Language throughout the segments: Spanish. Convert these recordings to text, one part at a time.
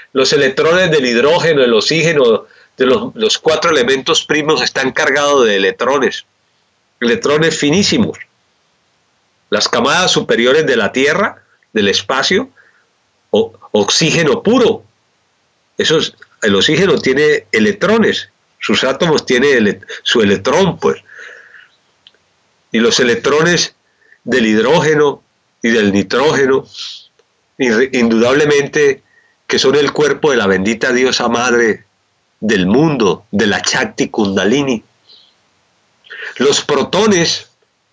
Los electrones del hidrógeno, del oxígeno, de los 4 elementos primos están cargados de electrones finísimos. Las camadas superiores de la Tierra, del espacio, oxígeno puro. El oxígeno tiene electrones, sus átomos tienen su electrón, pues. Y los electrones del hidrógeno y del nitrógeno, indudablemente que son el cuerpo de la bendita diosa madre del mundo, de la Shakti Kundalini. Los protones,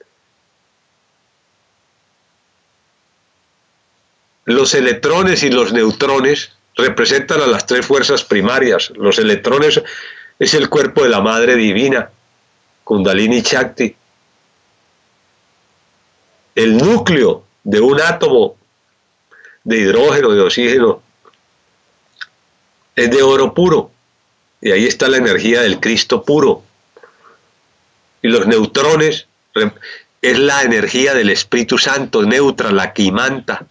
los electrones y los neutrones representan a las 3 fuerzas primarias. Los electrones es el cuerpo de la madre divina, Kundalini Shakti. El núcleo de un átomo de hidrógeno, de oxígeno, es de oro puro. Y ahí está la energía del Cristo puro. Y los neutrones es la energía del Espíritu Santo, neutra, la que imanta,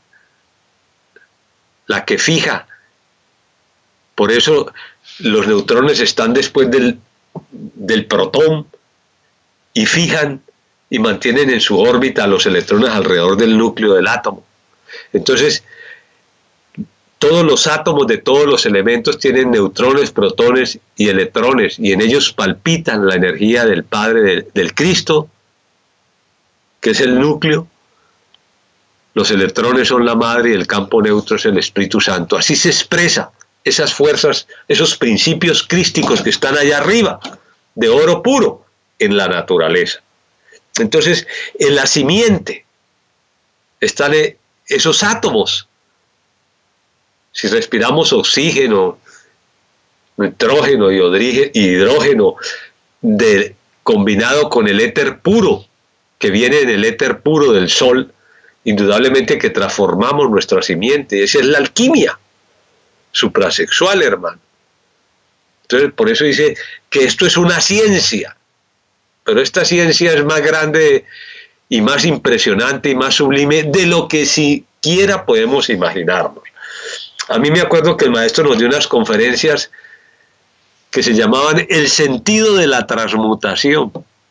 la que fija. Por eso los neutrones están después del protón y fijan y mantienen en su órbita los electrones alrededor del núcleo del átomo. Entonces, todos los átomos de todos los elementos tienen neutrones, protones y electrones, y en ellos palpitan la energía del Padre, del Cristo, que es el núcleo. Los electrones son la madre y el campo neutro es el Espíritu Santo. Así se expresa esas fuerzas, esos principios crísticos que están allá arriba, de oro puro, en la naturaleza. Entonces, en la simiente están esos átomos. Si respiramos oxígeno, nitrógeno y hidrógeno combinado con el éter puro, que viene en el éter puro del sol, indudablemente que transformamos nuestra simiente. Esa es la alquimia suprasexual, hermano. Entonces, por eso dice que esto es una ciencia, pero esta ciencia es más grande y más impresionante y más sublime de lo que siquiera podemos imaginarnos. A mí me acuerdo que el maestro nos dio unas conferencias que se llamaban El sentido de la transmutación.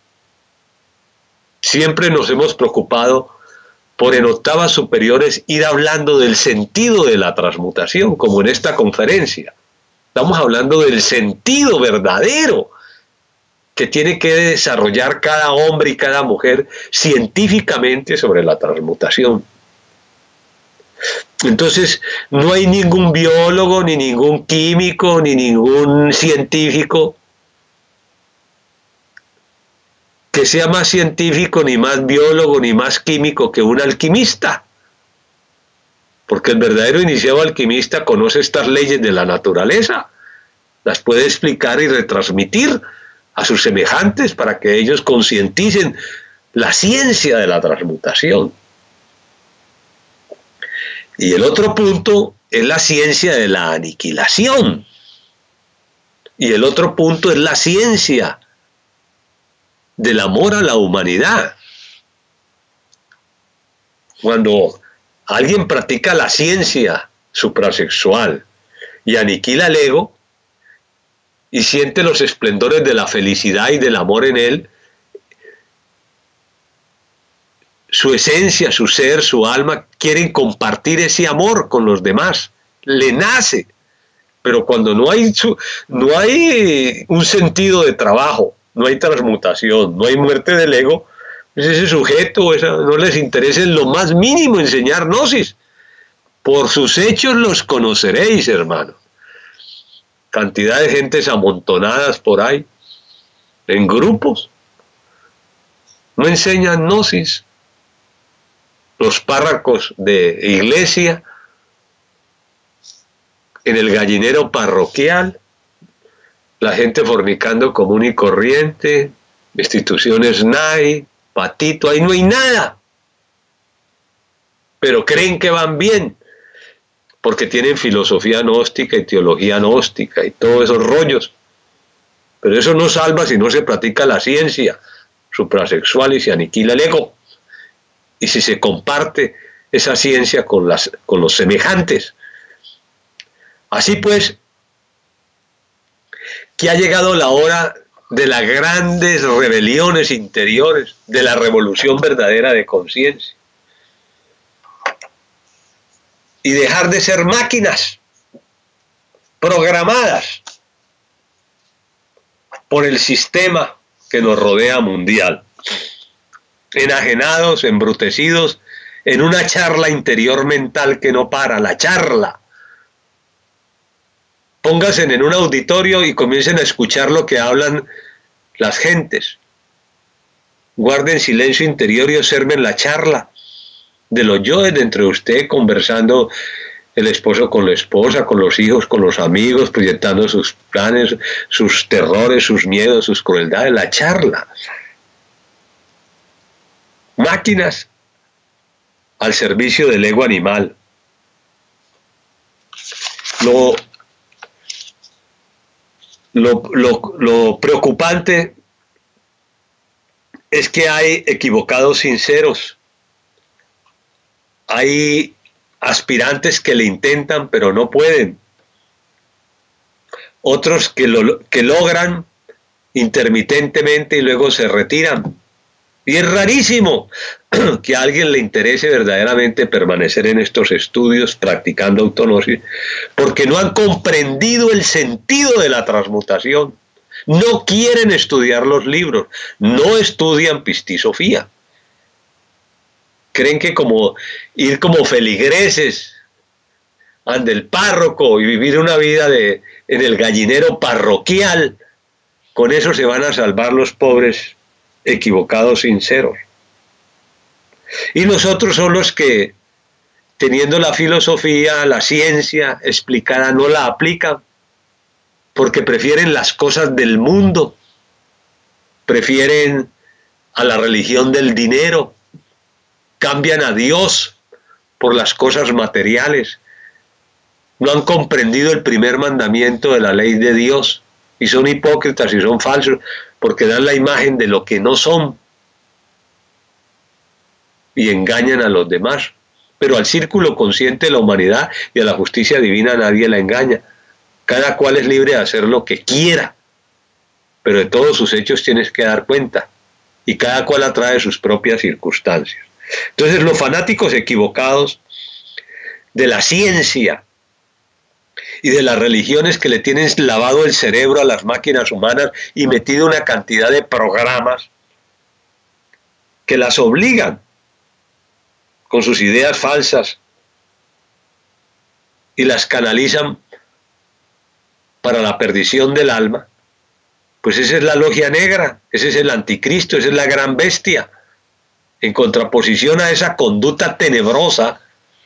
Siempre nos hemos preocupado por en octavas superiores ir hablando del sentido de la transmutación, como en esta conferencia. Estamos hablando del sentido verdadero que tiene que desarrollar cada hombre y cada mujer científicamente sobre la transmutación. Entonces, no hay ningún biólogo, ni ningún químico, ni ningún científico que sea más científico, ni más biólogo, ni más químico que un alquimista. Porque el verdadero iniciado alquimista conoce estas leyes de la naturaleza, las puede explicar y retransmitir a sus semejantes para que ellos concienticen la ciencia de la transmutación. Y el otro punto es la ciencia de la aniquilación. Y el otro punto es la ciencia del amor a la humanidad. Cuando alguien practica la ciencia suprasexual y aniquila el ego y siente los esplendores de la felicidad y del amor en él, su esencia, su ser, su alma quieren compartir ese amor con los demás, le nace. Pero cuando no hay un sentido de trabajo, no hay transmutación, no hay muerte del ego, pues ese sujeto no les interesa en lo más mínimo enseñar gnosis. Por sus hechos los conoceréis, hermano. Cantidad de gentes amontonadas por ahí, en grupos, no enseñan gnosis. Los párrocos de iglesia, en el gallinero parroquial, la gente fornicando común y corriente, instituciones NAI, patito, ahí no hay nada. Pero creen que van bien, porque tienen filosofía gnóstica y teología gnóstica y todos esos rollos. Pero eso no salva si no se practica la ciencia suprasexual y se aniquila el ego. Y si se comparte esa ciencia con los semejantes. Así pues, que ha llegado la hora de las grandes rebeliones interiores, de la revolución verdadera de conciencia. Y dejar de ser máquinas programadas por el sistema que nos rodea mundial, enajenados, embrutecidos, en una charla interior mental que no para, la charla. Pónganse en un auditorio y comiencen a escuchar lo que hablan las gentes. Guarden silencio interior y observen la charla de los yoes dentro de usted, conversando el esposo con la esposa, con los hijos, con los amigos, proyectando sus planes, sus terrores, sus miedos, sus crueldades, la charla. Máquinas al servicio del ego animal. Lo preocupante es que hay equivocados sinceros, hay aspirantes que le intentan pero no pueden, otros que logran intermitentemente y luego se retiran. Y es rarísimo que a alguien le interese verdaderamente permanecer en estos estudios practicando autognosis, porque no han comprendido el sentido de la transmutación. No quieren estudiar los libros, no estudian pistisofía. Creen que como ir como feligreses ante el párroco y vivir una vida en el gallinero parroquial, con eso se van a salvar los pobres equivocados sinceros. Y nosotros son los que, teniendo la filosofía, la ciencia explicada, no la aplican, porque prefieren las cosas del mundo, prefieren a la religión del dinero, cambian a Dios por las cosas materiales, no han comprendido el primer mandamiento de la ley de Dios, y son hipócritas y son falsos, porque dan la imagen de lo que no son y engañan a los demás. Pero al círculo consciente de la humanidad y a la justicia divina nadie la engaña. Cada cual es libre de hacer lo que quiera, pero de todos sus hechos tienes que dar cuenta, y cada cual atrae sus propias circunstancias. Entonces los fanáticos equivocados de la ciencia y de las religiones que le tienen lavado el cerebro a las máquinas humanas y metido una cantidad de programas que las obligan con sus ideas falsas y las canalizan para la perdición del alma, pues esa es la logia negra, ese es el anticristo, esa es la gran bestia. En contraposición a esa conducta tenebrosa,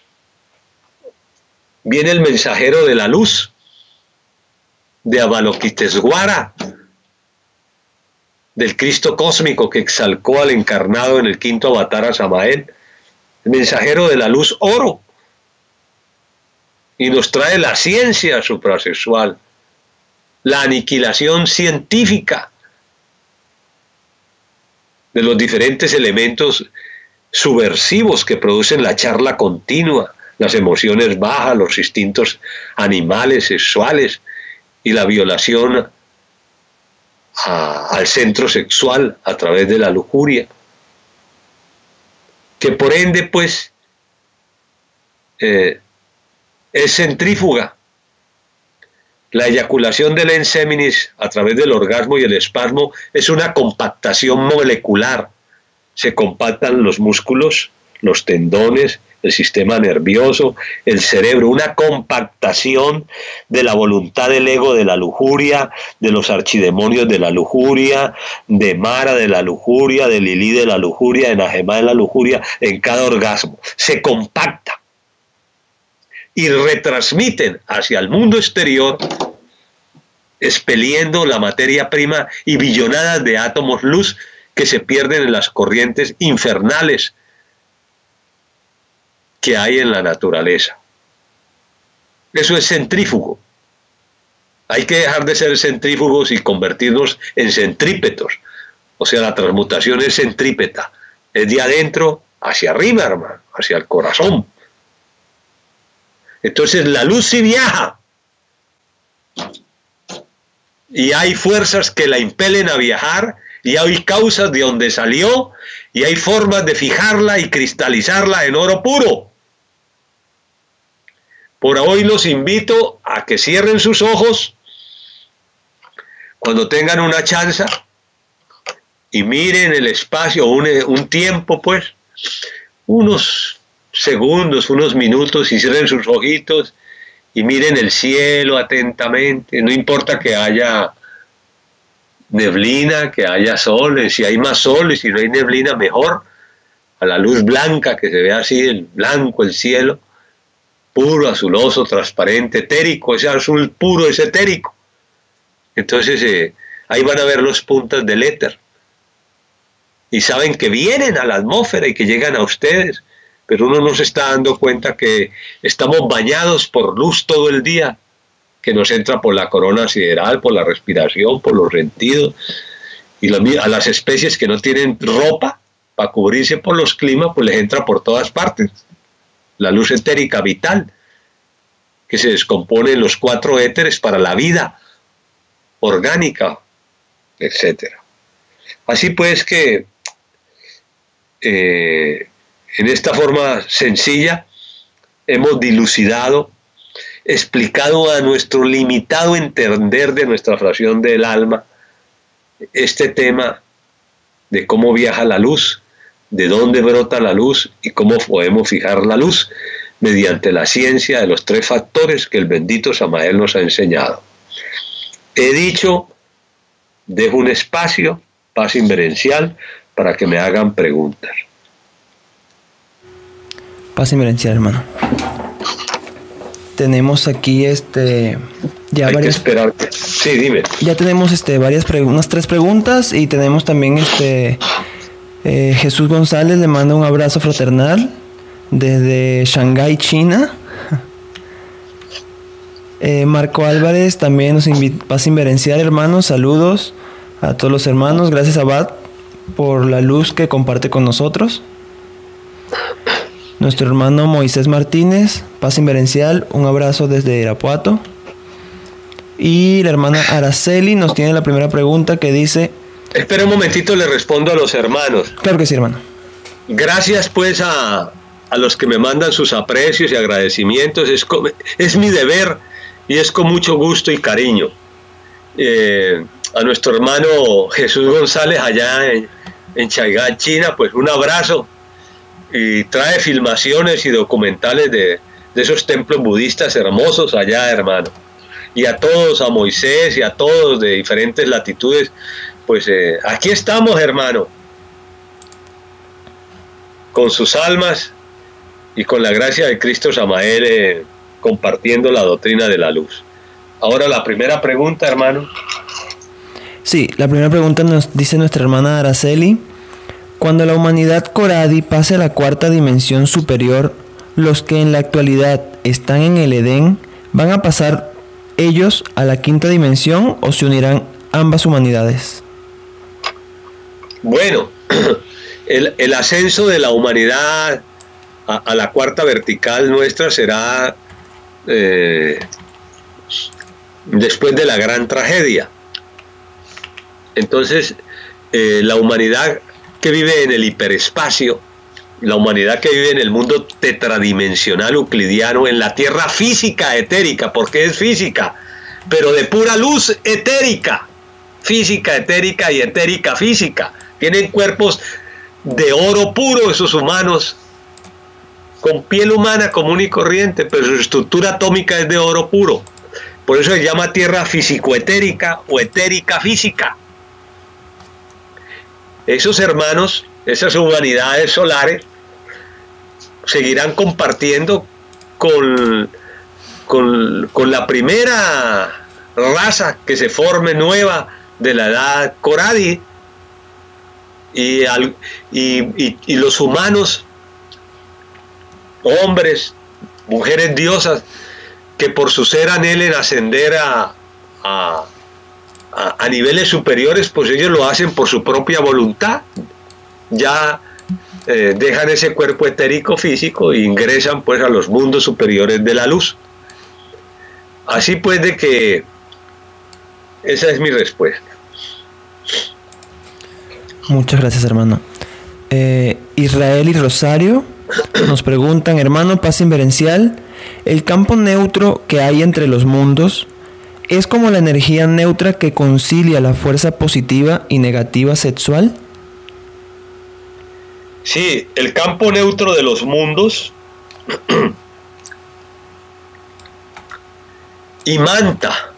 viene el mensajero de la luz, de Avalokitesvara, del Cristo cósmico que exalcó al encarnado en el quinto avatar a Samael, el mensajero de la luz oro, y nos trae la ciencia suprasexual, la aniquilación científica de los diferentes elementos subversivos que producen la charla continua, las emociones bajas, los instintos animales, sexuales y la violación al centro sexual a través de la lujuria, que por ende pues es centrífuga. La eyaculación del enseminis a través del orgasmo y el espasmo es una compactación molecular. Se compactan los músculos, los tendones, el sistema nervioso, el cerebro, una compactación de la voluntad del ego de la lujuria, de los archidemonios de la lujuria, de Mara de la lujuria, de Lilí de la lujuria, de Najemá de la lujuria, en cada orgasmo. Se compacta y retransmiten hacia el mundo exterior, expeliendo la materia prima y billonadas de átomos luz que se pierden en las corrientes infernales que hay en la naturaleza. Eso es centrífugo. Hay que dejar de ser centrífugos y convertirnos en centrípetos. O sea, la transmutación es centrípeta. Es de adentro hacia arriba, hermano, hacia el corazón. Entonces la luz sí viaja, y hay fuerzas que la impelen a viajar, y hay causas de donde salió, y hay formas de fijarla y cristalizarla en oro puro. Por hoy los invito a que cierren sus ojos cuando tengan una chance y miren el espacio, un tiempo, pues, unos segundos, unos minutos, y cierren sus ojitos y miren el cielo atentamente. No importa que haya neblina, que haya sol, si hay más sol y si no hay neblina, mejor, a la luz blanca, que se vea así el blanco, el cielo, puro, azuloso, transparente, etérico, ese azul puro es etérico. Entonces ahí van a ver los puntos del éter. Y saben que vienen a la atmósfera y que llegan a ustedes, pero uno no se está dando cuenta que estamos bañados por luz todo el día, que nos entra por la corona sideral, por la respiración, por los sentidos. Y a las especies que no tienen ropa para cubrirse por los climas, pues les entra por todas partes. La luz etérica vital, que se descompone en los 4 éteres para la vida orgánica, etc. Así pues que en esta forma sencilla hemos dilucidado, explicado a nuestro limitado entender de nuestra fracción del alma este tema de cómo viaja la luz, de dónde brota la luz y cómo podemos fijar la luz mediante la ciencia de los 3 factores que el bendito Samael nos ha enseñado. He dicho, dejo un espacio, paz inverencial, para que me hagan preguntas. Paz inverencial, hermano. Tenemos aquí ya hay varias. Que esperar. Sí, dime. Ya tenemos unas 3 preguntas, y tenemos también Jesús González le manda un abrazo fraternal desde Shanghái, China. Marco Álvarez también nos invita. Paz inverencial, hermanos. Saludos a todos los hermanos. Gracias, Abad, por la luz que comparte con nosotros. Nuestro hermano Moisés Martínez, paz inverencial, un abrazo desde Irapuato. Y la hermana Araceli nos tiene la primera pregunta, que dice... Espera un momentito, le respondo a los hermanos. Claro que sí, hermano. Gracias pues a los que me mandan sus aprecios y agradecimientos. Es mi deber y es con mucho gusto y cariño. A nuestro hermano Jesús González allá en Shanghái, China, pues un abrazo, y trae filmaciones y documentales de esos templos budistas hermosos allá, hermano. Y a todos, a Moisés y a todos de diferentes latitudes, pues aquí estamos, hermano, con sus almas y con la gracia de Cristo Samael, compartiendo la doctrina de la luz. Ahora la primera pregunta, hermano. Sí, la primera pregunta nos dice nuestra hermana Araceli: cuando la humanidad Coradi pase a la 4ª dimensión superior, los que en la actualidad están en el Edén, ¿van a pasar ellos a la 5ª dimensión o se unirán ambas humanidades? Bueno, el ascenso de la humanidad a la 4ª vertical nuestra será después de la gran tragedia. Entonces, la humanidad que vive en el hiperespacio, la humanidad que vive en el mundo tetradimensional euclidiano, en la tierra física etérica, porque es física, pero de pura luz etérica, física etérica y etérica física. Tienen cuerpos de oro puro esos humanos, con piel humana común y corriente, pero su estructura atómica es de oro puro. Por eso se llama tierra físico-etérica o etérica física. Esos hermanos, esas humanidades solares, seguirán compartiendo con la primera raza que se forme nueva de la edad Coradi, y los humanos, hombres, mujeres diosas, que por su ser anhelen ascender a niveles superiores, pues ellos lo hacen por su propia voluntad. Ya dejan ese cuerpo etérico físico e ingresan pues a los mundos superiores de la luz. Así pues, de que Esa es mi respuesta. Muchas gracias, hermano. Israel y Rosario nos preguntan, hermano, paz inverencial, ¿el campo neutro que hay entre los mundos es como la energía neutra que concilia la fuerza positiva y negativa sexual? Sí, el campo neutro de los mundos imanta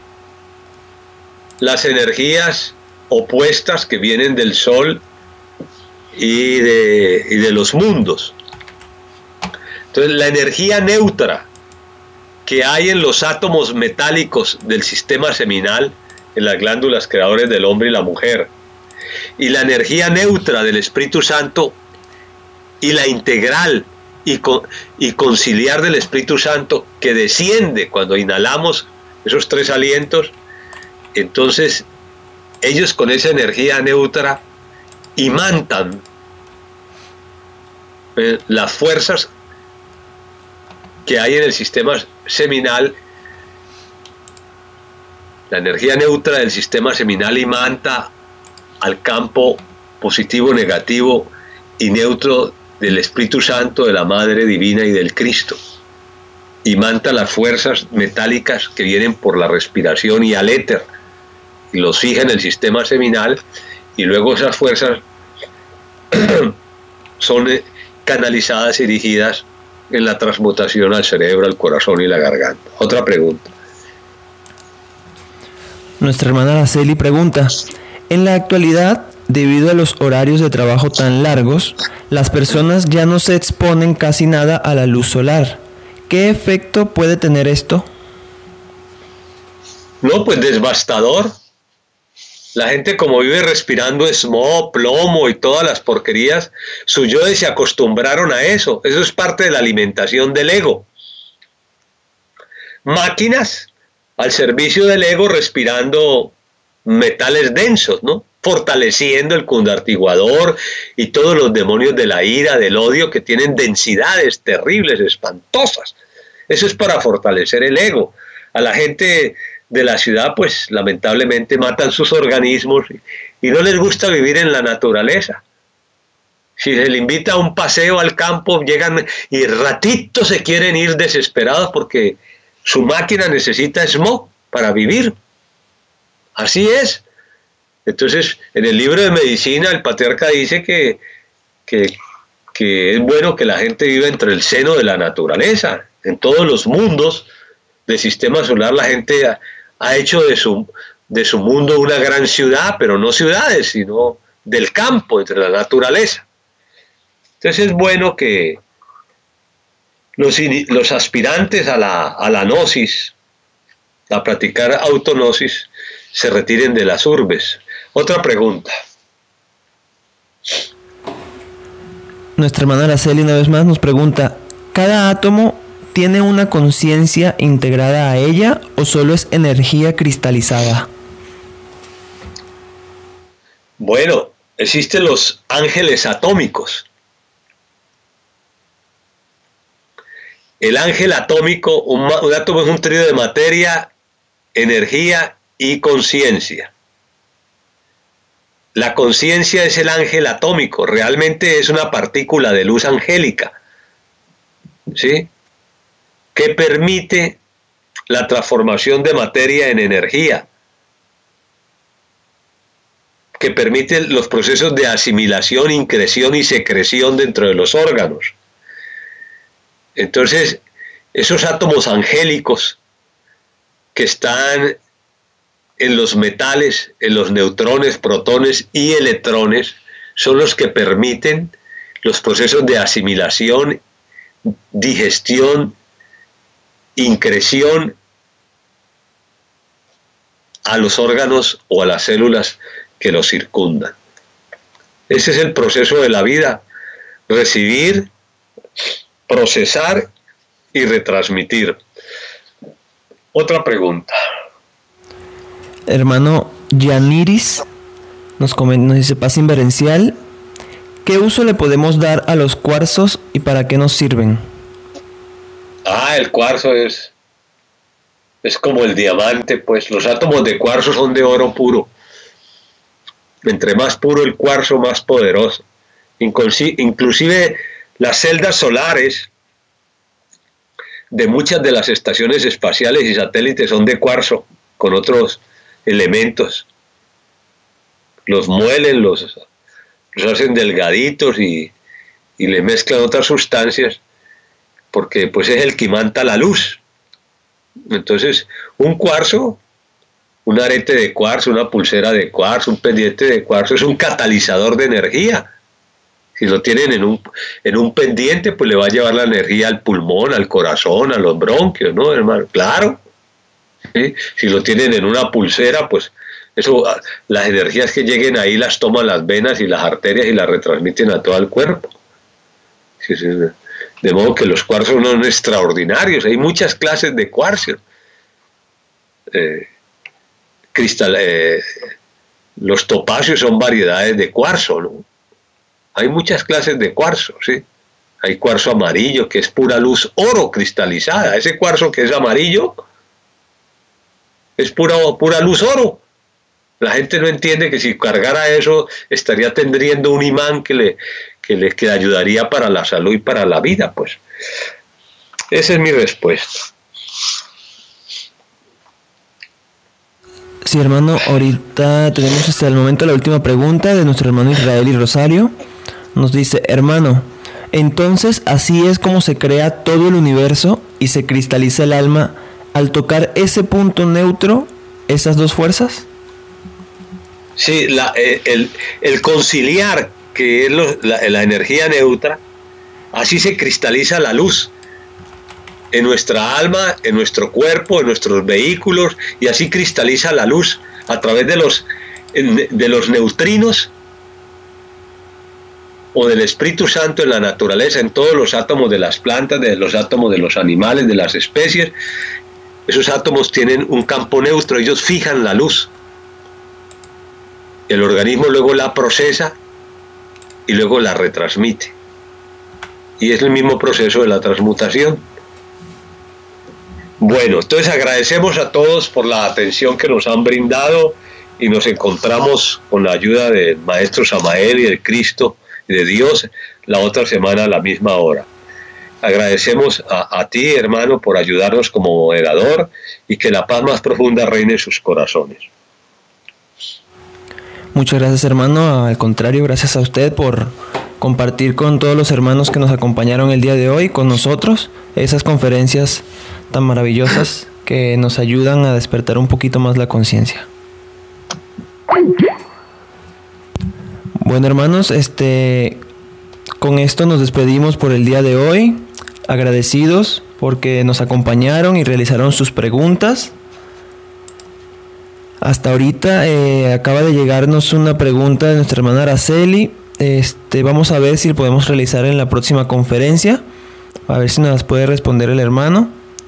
las energías opuestas que vienen del Sol y de los mundos. Entonces, la energía neutra que hay en los átomos metálicos del sistema seminal, en las glándulas creadores del hombre y la mujer, y la energía neutra del Espíritu Santo y la integral y conciliar del Espíritu Santo que desciende cuando inhalamos esos 3 alientos, entonces ellos con esa energía neutra imantan las fuerzas que hay en el sistema seminal. La energía neutra del sistema seminal imanta al campo positivo, negativo y neutro del Espíritu Santo, de la Madre Divina y del Cristo. Imanta las fuerzas metálicas que vienen por la respiración y al éter, y los fija en el sistema seminal, y luego esas fuerzas son canalizadas y dirigidas en la transmutación al cerebro, al corazón y la garganta. Otra pregunta. Nuestra hermana Araceli pregunta, en la actualidad, debido a los horarios de trabajo tan largos, las personas ya no se exponen casi nada a la luz solar. ¿Qué efecto puede tener esto? No, pues devastador. La gente, como vive respirando smog, plomo y todas las porquerías, sus yoes se acostumbraron a eso. Eso es parte de la alimentación del ego. Máquinas al servicio del ego respirando metales densos, ¿no? Fortaleciendo el cundartiguador y todos los demonios de la ira, del odio, que tienen densidades terribles, espantosas. Eso es para fortalecer el ego. A la gente de la ciudad, pues lamentablemente matan sus organismos y no les gusta vivir en la naturaleza. Si se le invita a un paseo al campo, llegan y ratito se quieren ir desesperados porque su máquina necesita smog para vivir. Así es. Entonces, en el libro de medicina, el patriarca dice que es bueno que la gente viva entre el seno de la naturaleza. En todos los mundos del sistema solar, la gente ha hecho de su mundo una gran ciudad, pero no ciudades, sino del campo, entre la naturaleza. Entonces es bueno que los aspirantes a la gnosis, a practicar autognosis, se retiren de las urbes. Otra pregunta. Nuestra hermana Araceli una vez más nos pregunta, ¿cada átomo tiene una conciencia integrada a ella o solo es energía cristalizada? Bueno, existen los ángeles atómicos. El ángel atómico, un átomo es un trío de materia, energía y conciencia. La conciencia es el ángel atómico, realmente es una partícula de luz angélica, ¿sí?, que permite la transformación de materia en energía, que permite los procesos de asimilación, increción y secreción dentro de los órganos. Entonces, esos átomos angélicos que están en los metales, en los neutrones, protones y electrones, son los que permiten los procesos de asimilación, digestión, increción a los órganos o a las células que los circundan. Ese es el proceso de la vida: recibir, procesar y retransmitir. Otra pregunta. Hermano Yaniris nos dice, paz inverencial, ¿qué uso le podemos dar a los cuarzos y para qué nos sirven? El cuarzo es Es como el diamante, pues los átomos de cuarzo son de oro puro. Entre más puro el cuarzo, más poderoso. Inclusive las celdas solares de muchas de las estaciones espaciales y satélites son de cuarzo, con otros elementos. Los muelen, los hacen delgaditos y le mezclan otras sustancias, porque pues es el que imanta la luz. Entonces, un cuarzo, un arete de cuarzo, una pulsera de cuarzo, un pendiente de cuarzo, es un catalizador de energía. Si lo tienen en un pendiente, pues le va a llevar la energía al pulmón, al corazón, a los bronquios, ¿no, hermano? Claro. ¿Sí? Si lo tienen en una pulsera, pues eso, las energías que lleguen ahí las toman las venas y las arterias y las retransmiten a todo el cuerpo. Sí, sí, de modo que los cuarzos son extraordinarios. Hay muchas clases de cuarzos. Los topacios son variedades de cuarzo, ¿no? Hay muchas clases de cuarzo, ¿sí? Hay cuarzo amarillo, que es pura luz oro cristalizada. Ese cuarzo que es amarillo es pura luz oro. La gente no entiende que si cargara eso estaría tendriendo un imán que le ayudaría para la salud y para la vida, pues. Esa es mi respuesta. Sí, hermano, ahorita tenemos hasta el momento la última pregunta de nuestro hermano Israel y Rosario. Nos dice, hermano, entonces así es como se crea todo el universo y se cristaliza el alma al tocar ese punto neutro, esas dos fuerzas. Sí, el conciliar, que es la energía neutra, así se cristaliza la luz en nuestra alma, en nuestro cuerpo, en nuestros vehículos, y así cristaliza la luz a través de los neutrinos o del Espíritu Santo en la naturaleza, en todos los átomos de las plantas, de los átomos de los animales, de las especies. Esos átomos tienen un campo neutro, ellos fijan la luz. El organismo luego la procesa y luego la retransmite. Y es el mismo proceso de la transmutación. Bueno, entonces agradecemos a todos por la atención que nos han brindado y nos encontramos con la ayuda del Maestro Samael y del Cristo y de Dios la otra semana a la misma hora. Agradecemos a ti, hermano, por ayudarnos como moderador y que la paz más profunda reine en sus corazones. Muchas gracias, hermano. Al contrario, gracias a usted por compartir con todos los hermanos que nos acompañaron el día de hoy, con nosotros, esas conferencias tan maravillosas que nos ayudan a despertar un poquito más la conciencia. Bueno, hermanos, con esto nos despedimos por el día de hoy, agradecidos porque nos acompañaron y realizaron sus preguntas. Hasta ahorita acaba de llegarnos una pregunta de nuestra hermana Araceli. Vamos a ver si lo podemos realizar en la próxima conferencia, a ver si nos las puede responder el hermano.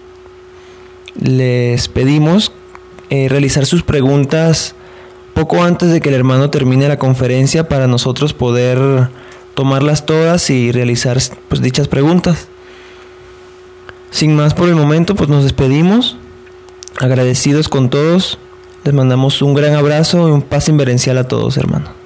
Les pedimos realizar sus preguntas poco antes de que el hermano termine la conferencia para nosotros poder tomarlas todas y realizar pues dichas preguntas. Sin más por el momento, pues nos despedimos, agradecidos con todos. Les mandamos un gran abrazo y un paz inverencial a todos, hermanos.